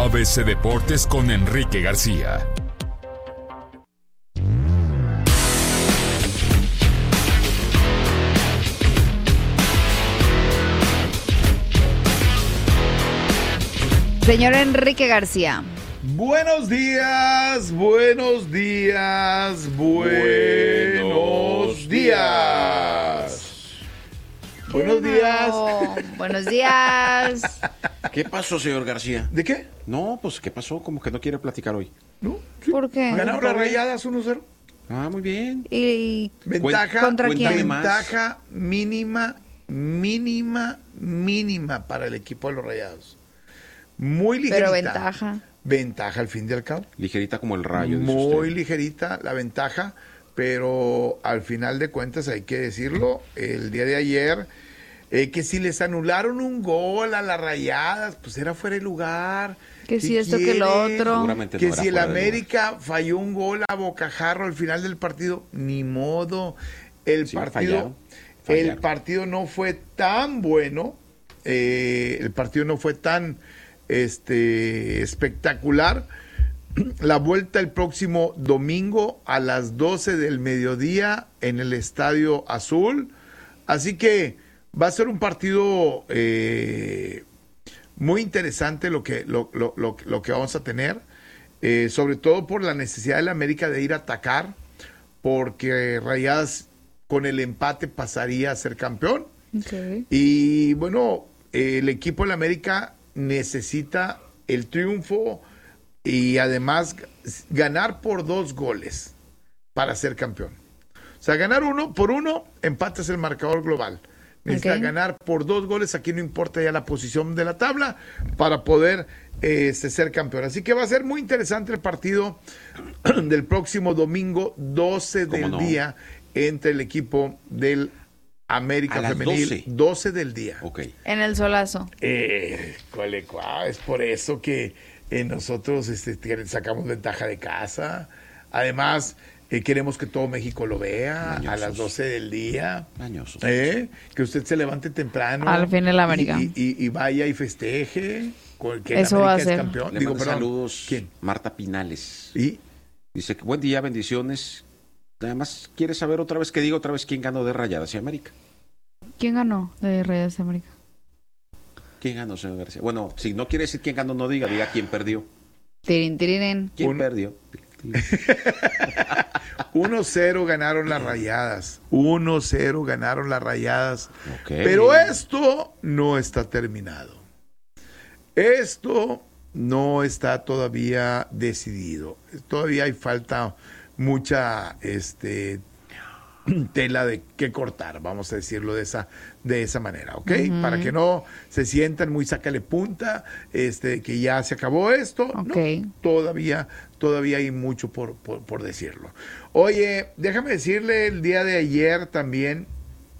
ABC Deportes con Enrique García. Señor Enrique García. Buenos días, buenos días, buenos días. Buenos días. Buenos días. ¿Qué pasó, señor García? ¿De qué? No, pues, ¿qué pasó? Como que no quiere platicar hoy. ¿No? Sí. ¿Por qué? Ganaron las Rayadas 1-0. Ah, muy bien. ¿Y Ventaja, contra quién? ventaja mínima para el equipo de los Rayados. Muy ligerita. Pero ventaja. Ventaja al fin y al cabo. Ligerita como el rayo. dice Muy usted. ligerita la ventaja, pero al final de cuentas hay que decirlo, el día de ayer, que si les anularon un gol a las Rayadas, pues era fuera de lugar. Que si esto, que lo otro. Seguramente Que no era si el fuera de lugar. América falló un gol a bocajarro al final del partido, ni modo. El Sí, partido no fue tan bueno, el partido no fue tan espectacular. La vuelta el próximo domingo a las 12 del mediodía en el Estadio Azul. Así que va a ser un partido muy interesante lo que vamos a tener, sobre todo por la necesidad de la América de ir a atacar, porque Rayadas con el empate pasaría a ser campeón. Okay. Y bueno, el equipo de la América necesita el triunfo y además ganar por 2 goles para ser campeón. O sea, ganar 1-1, empates el marcador global. Necesita ganar por 2 goles, aquí no importa ya la posición de la tabla, para poder ser campeón. Así que va a ser muy interesante el partido del próximo domingo, 12 del día, entre el equipo del América Femenil, 12 del día. Okay. En el solazo. Es por eso que nosotros sacamos ventaja de casa. Además, queremos que todo México lo vea. Mañosos. A las 12 del día. Mañosos. Que usted se levante temprano. Al fin el América. Y vaya y festeje. Que Eso el va a América es ser. campeón. Le manda saludos. ¿Quién? Marta Pinales. ¿Y? Dice que buen día, bendiciones. Además, ¿quiere saber otra vez quién ganó de Rayadas y América? ¿Quién ganó de Rayadas de América? ¿Quién ganó, señor García? Bueno, si no quiere decir quién ganó, no diga quién perdió. Tirín. ¿Quién perdió? 1-0 ganaron las Rayadas. 1-0 ganaron las Rayadas. Okay. Pero esto no está terminado. Esto no está todavía decidido. Todavía hay falta mucha tela de que cortar, vamos a decirlo de esa manera, ¿ok? Uh-huh. Para que no se sientan muy sácale punta, que ya se acabó esto. Okay. No, todavía hay mucho por decirlo. Oye, déjame decirle, el día de ayer también,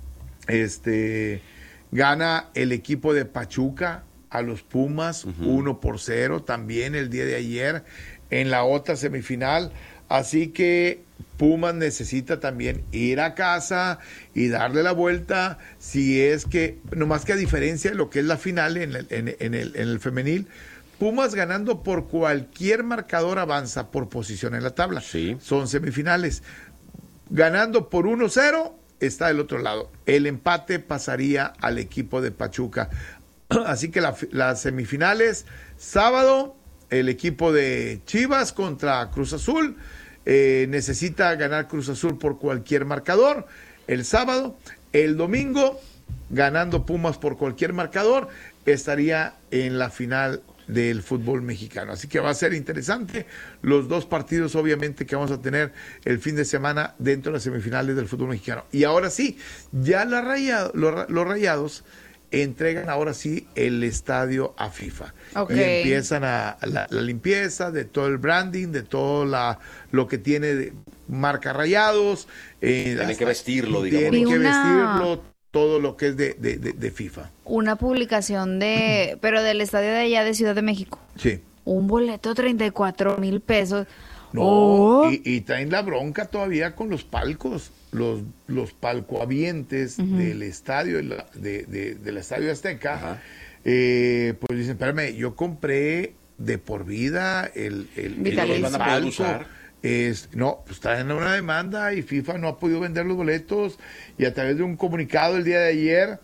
gana el equipo de Pachuca a los Pumas, 1-0, también el día de ayer, en la otra semifinal. Así que Pumas necesita también ir a casa y darle la vuelta, si es que, nomás que a diferencia de lo que es la final en el femenil, Pumas ganando por cualquier marcador avanza por posición en la tabla. Sí. Son semifinales. Ganando por 1-0 está del otro lado. El empate pasaría al equipo de Pachuca. Así que las semifinales, sábado, el equipo de Chivas contra Cruz Azul. Necesita ganar Cruz Azul por cualquier marcador el sábado. El domingo, ganando Pumas por cualquier marcador, estaría en la final del fútbol mexicano. Así que va a ser interesante los 2 partidos, obviamente, que vamos a tener el fin de semana dentro de las semifinales del fútbol mexicano. Y ahora sí, ya los Rayados entregan ahora sí el estadio a FIFA. Okay. Y empiezan la limpieza de todo el branding, de todo lo que tiene de marca Rayados. Tienen que vestirlo, digamos. Tienen que vestirlo, todo lo que es de FIFA. Una publicación pero del estadio de allá de Ciudad de México. Sí. Un boleto, 34,000 pesos. No, Oh. y traen la bronca todavía con los palcos, los palcohabientes del estadio, del Estadio Azteca. Pues dicen, espérame, yo compré de por vida el Vitalicio. ¿Los van a poder palco. usar? No, pues está en una demanda y FIFA no ha podido vender los boletos, y a través de un comunicado el día de ayer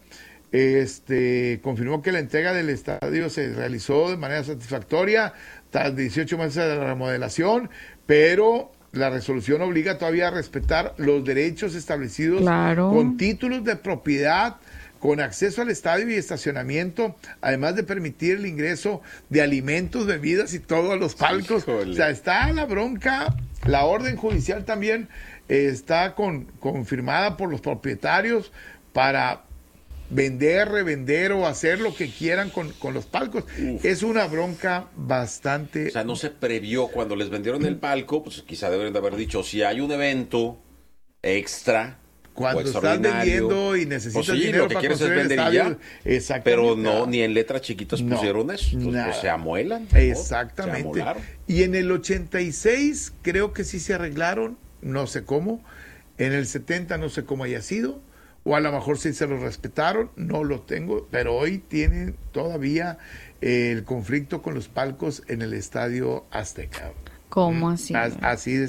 confirmó que la entrega del estadio se realizó de manera satisfactoria tras 18 meses de la remodelación, pero la resolución obliga todavía a respetar los derechos establecidos Claro. con títulos de propiedad, con acceso al estadio y estacionamiento, además de permitir el ingreso de alimentos, bebidas y todo a los palcos. Híjole. O sea, está la bronca. La orden judicial también está confirmada por los propietarios para vender, revender o hacer lo que quieran con los palcos. Uf. Es una bronca bastante... O sea, no se previó cuando les vendieron el palco, pues quizá deberían de haber dicho, si hay un evento extra Cuando o estás extraordinario, vendiendo y necesitas pues sí, dinero lo que para quieres es construir el vender y estadio, ya. exactamente. Pero no, ni en letras chiquitas No, pusieron eso. Entonces, nada. pues, se amuelan. ¿no? Exactamente. Se amolaron. Y en el 86 creo que sí se arreglaron, no sé cómo. En el 70 no sé cómo haya sido. O a lo mejor sí se lo respetaron, no lo tengo. Pero hoy tienen todavía el conflicto con los palcos en el Estadio Azteca. ¿Cómo así? Así de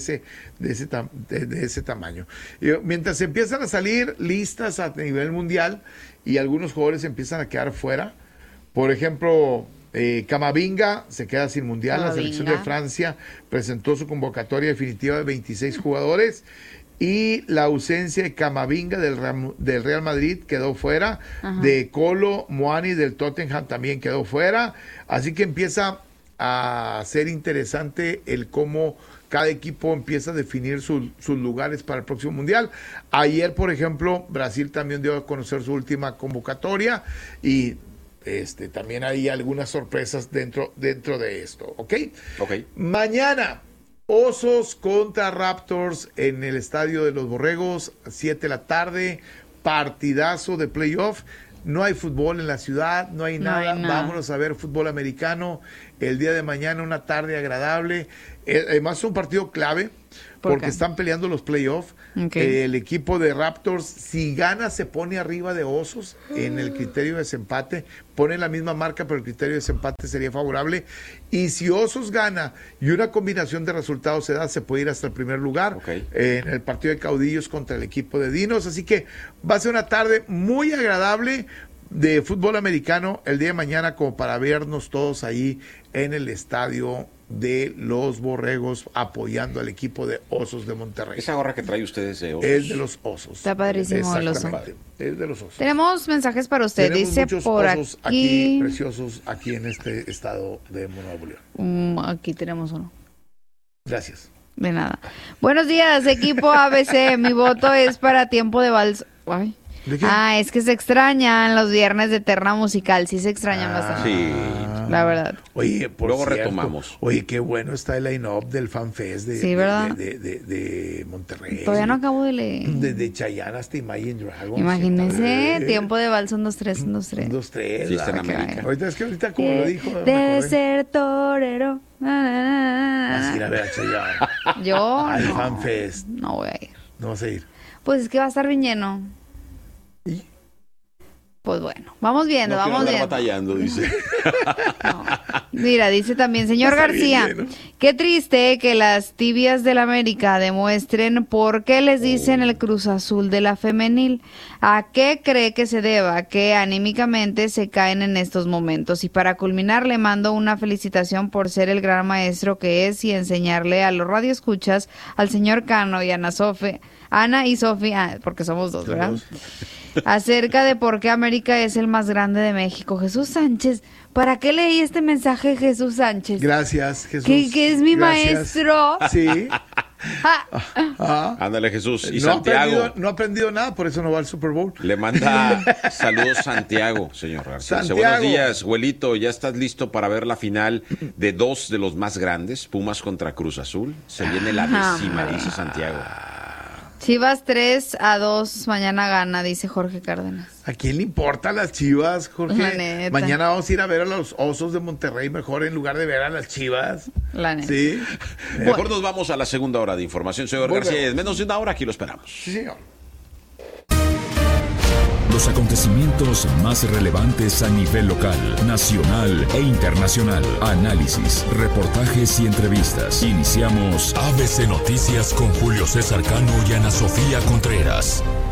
ese tamaño. Y mientras empiezan a salir listas a nivel mundial y algunos jugadores empiezan a quedar fuera. Por ejemplo, Camavinga se queda sin mundial. La selección de Francia presentó su convocatoria definitiva de 26 jugadores. Y la ausencia de Camavinga del Real Madrid quedó fuera. Ajá. De Kolo Muani del Tottenham también quedó fuera. Así que empieza a ser interesante el cómo cada equipo empieza a definir sus lugares para el próximo mundial. Ayer, por ejemplo, Brasil también dio a conocer su última convocatoria y también hay algunas sorpresas dentro de esto, ¿ok? Ok. Mañana, Osos contra Raptors en el Estadio de los Borregos, 7 de la tarde, partidazo de playoff. No hay fútbol en la ciudad, no hay nada. Vámonos a ver fútbol americano el día de mañana, una tarde agradable. Además es un partido clave porque están peleando los playoffs. Okay. El equipo de Raptors, si gana, se pone arriba de Osos en el criterio de desempate. Pone la misma marca, pero el criterio de desempate sería favorable. Y si Osos gana y una combinación de resultados se da, se puede ir hasta el primer lugar en el partido de caudillos contra el equipo de Dinos. Así que va a ser una tarde muy agradable de fútbol americano el día de mañana, como para vernos todos ahí en el estadio de los Borregos apoyando al equipo de Osos de Monterrey. Esa gorra que trae ustedes de Osos. Es de los Osos. Está padrísimo el oso. Es de los Osos. Tenemos mensajes para usted. Tenemos Dice muchos por osos aquí. preciosos aquí en este estado de Nuevo León. Aquí tenemos uno. Gracias. De nada. Buenos días, equipo ABC. Mi voto es para Tiempo de Vals. Ay. ¿De qué? Es que se extrañan los viernes de Terna Musical. Sí se extrañan bastante. Sí. La verdad. Oye, Luego retomamos. Oye, qué bueno está el line-up del FanFest Sí, ¿verdad? de Monterrey. Todavía no acabo de leer. Desde Chayanne hasta Imagine Dragons. Imagínense, Tiempo de Vals, 1, 2, 3, 1, 2, 3. 1, 2, 3. Sí, está en América. Ahorita es que ahorita como lo dijo. me De acordé. ser torero. Así la ver a Chayanne. Yo Al no. FanFest. No voy a ir. No vas a ir. Pues es que va a estar bien lleno. ¿Y? Pues bueno, vamos viendo, No quiero vamos andar viendo. batallando, dice. No. Mira, dice también, señor Va a estar bien García, lleno. qué triste que las tibias del América demuestren por qué les dicen el Cruz Azul de la femenil. ¿A qué cree que se deba que anímicamente se caen en estos momentos? Y para culminar, le mando una felicitación por ser el gran maestro que es y enseñarle a los radioescuchas, al señor Cano y Ana y Sofía, porque somos dos, ¿verdad? Acerca de por qué América es el más grande de México. Jesús Sánchez, ¿para qué leí este mensaje, Jesús Sánchez? Gracias, Jesús. Que es mi Gracias. maestro. Sí. Ah, Ándale, Jesús. Y No ha Santiago. no ha aprendido nada, por eso no va al Super Bowl. Le manda saludos Santiago, señor García. Dice, Santiago. buenos días, abuelito. ¿Ya estás listo para ver la final de dos de los más grandes? Pumas contra Cruz Azul. Se viene la 10ª, dice Santiago. Chivas 3-2, mañana gana, dice Jorge Cárdenas. ¿A quién le importan las Chivas, Jorge? La neta. Mañana vamos a ir a ver a los Osos de Monterrey mejor en lugar de ver a las Chivas. La neta. Sí. Mejor nos vamos a la segunda hora de información, señor Volvemos. García. En menos de una hora aquí lo esperamos. Sí, señor. Los acontecimientos más relevantes a nivel local, nacional e internacional. Análisis, reportajes y entrevistas. Iniciamos ABC Noticias con Julio César Cano y Ana Sofía Contreras.